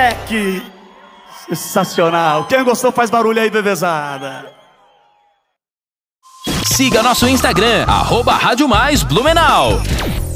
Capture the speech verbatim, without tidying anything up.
moleque! Sensacional! Quem gostou faz barulho aí, bebezada! Siga nosso Instagram, arroba Rádio Mais Blumenau.